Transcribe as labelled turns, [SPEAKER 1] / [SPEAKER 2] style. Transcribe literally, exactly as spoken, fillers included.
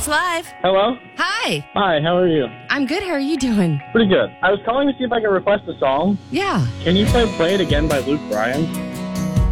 [SPEAKER 1] It's live.
[SPEAKER 2] Hello?
[SPEAKER 1] Hi.
[SPEAKER 2] Hi, how are you?
[SPEAKER 1] I'm good. How are you doing?
[SPEAKER 2] Pretty good. I was calling to see if I could request a song.
[SPEAKER 1] Yeah.
[SPEAKER 2] Can you play Play It Again by Luke Bryan?